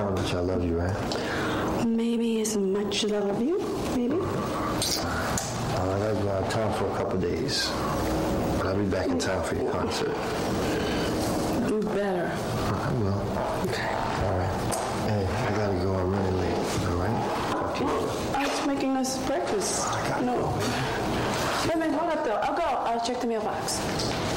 know how much I love you, right? Maybe as much as I love you, maybe. I gotta go out of town for a couple days. But I'll be back in town for your concert. Do better. I will. Okay. All right. Hey, I gotta go. I'm really late. All right? Talk to you later. I was making us breakfast. I gotta go, man. Wait a minute, hold up though. I'll go. I'll check the mailbox.